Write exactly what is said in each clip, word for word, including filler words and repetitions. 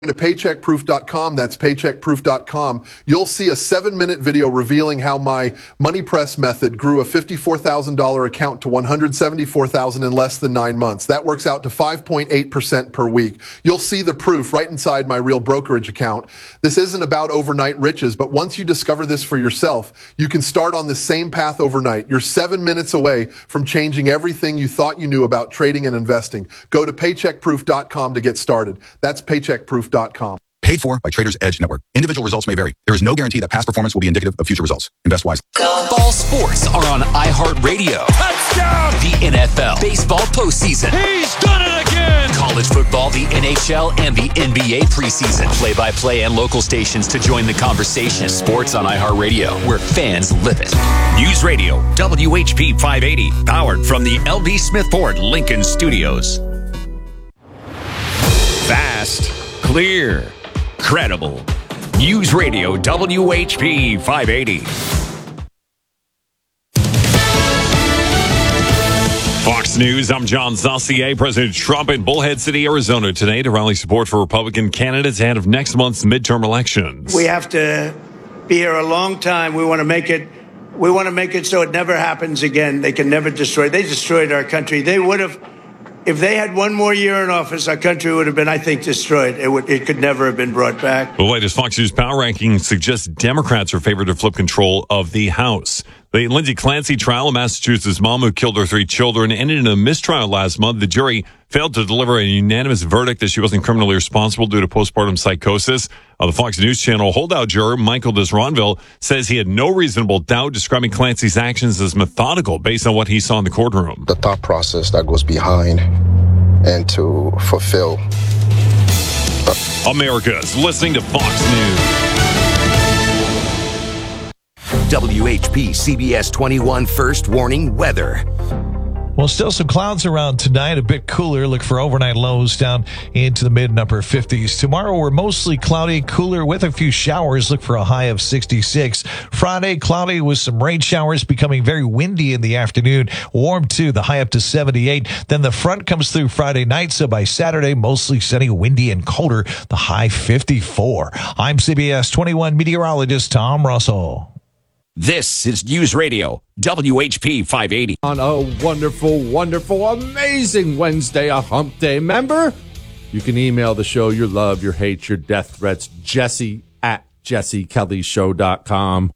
to paycheck proof dot com, that's paycheck proof dot com, you'll see a seven-minute video revealing how my Money Press method grew a fifty-four thousand dollars account to one hundred seventy-four thousand dollars in less than nine months. That works out to five point eight percent per week. You'll see the proof right inside my real brokerage account. This isn't about overnight riches, but once you discover this for yourself, you can start on the same path overnight. You're seven minutes away from changing everything you thought you knew about trading and investing. Go to paycheck proof dot com to get started. That's paycheck proof dot com. Paid for by Traders Edge Network. Individual results may vary. There is no guarantee that past performance will be indicative of future results. Invest wisely. Ball sports are on iHeartRadio. Touchdown! The N F L, baseball postseason. He's done it again! College football, the N H L, and the N B A preseason. Play-by-play and local stations to join the conversation. Sports on iHeartRadio, where fans live it. News Radio, W H P five eighty, powered from the L B Smith Ford Lincoln Studios. Fast, clear, credible. News Radio W H P five eighty. Fox News, I'm John Saucier. President Trump in Bullhead City, Arizona today to rally support for Republican candidates ahead of next month's midterm elections. We have to be here a long time. We want to make it we want to make it so it never happens again. They can never destroy. They destroyed our country. They would have If they had one more year in office, our country would have been, I think, destroyed. It would, it could never have been brought back. The latest Fox News power ranking suggests Democrats are favored to flip control of the House. The Lindsay Clancy trial, a Massachusetts mom who killed her three children, ended in a mistrial last month. The jury failed to deliver a unanimous verdict that she wasn't criminally responsible due to postpartum psychosis. Uh, the Fox News Channel holdout juror, Michael Desronville, says he had no reasonable doubt, describing Clancy's actions as methodical based on what he saw in the courtroom. The thought process that goes behind and to fulfill. America's listening to Fox News. W H P C B S twenty-one First Warning Weather. Well, still some clouds around tonight, a bit cooler. Look for overnight lows down into the mid and upper fifties. Tomorrow, we're mostly cloudy, cooler with a few showers. Look for a high of sixty-six. Friday, cloudy with some rain showers, becoming very windy in the afternoon. Warm too, the high up to seventy-eight. Then the front comes through Friday night, so by Saturday, mostly sunny, windy, and colder. The high fifty-four. I'm C B S twenty-one meteorologist Tom Russell. This is News Radio, W H P five eighty. On a wonderful, wonderful, amazing Wednesday, a hump day. Remember, you can email the show your love, your hate, your death threats, Jesse at jesse kelly show dot com.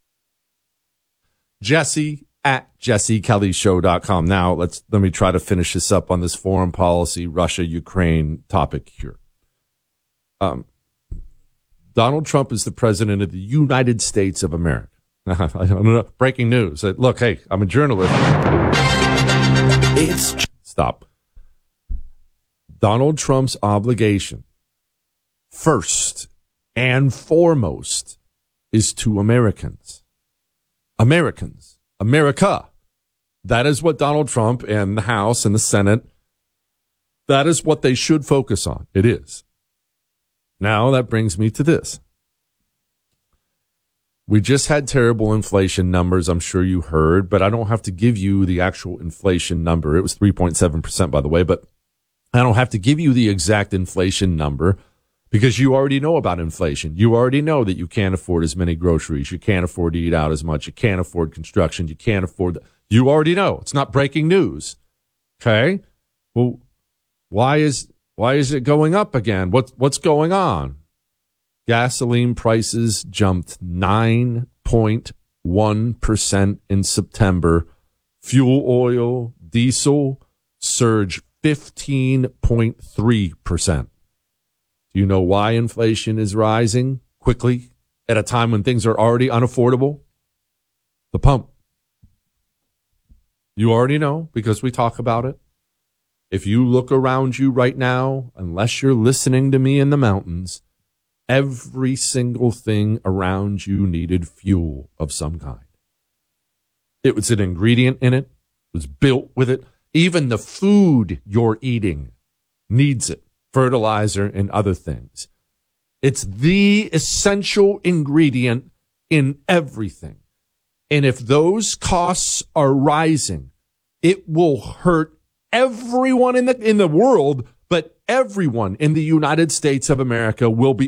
Jesse at jesse kelly show dot com. Now, let's let me try to finish this up on this foreign policy, Russia-Ukraine topic here. Um, Donald Trump is the president of the United States of America. Breaking news. Look, hey, I'm a journalist. It's stop. Donald Trump's obligation, first and foremost, is to Americans. Americans. America. That is what Donald Trump and the House and the Senate, that is what they should focus on. It is. Now that brings me to this. We just had terrible inflation numbers, I'm sure you heard, but I don't have to give you the actual inflation number. It was three point seven percent, by the way, but I don't have to give you the exact inflation number because you already know about inflation. You already know that you can't afford as many groceries. You can't afford to eat out as much. You can't afford construction. You can't afford... The, you already know. It's not breaking news. Okay? Well, why is why is it going up again? What, what's going on? Gasoline prices jumped nine point one percent in September. Fuel oil, diesel surged fifteen point three percent. Do you know why inflation is rising quickly at a time when things are already unaffordable? The pump. You already know because we talk about it. If you look around you right now, unless you're listening to me in the mountains, every single thing around you needed fuel of some kind. It was an ingredient in it. It was built with it. Even the food you're eating needs it. Fertilizer and other things. It's the essential ingredient in everything. And if those costs are rising, it will hurt everyone in the in the world, but everyone in the United States of America will be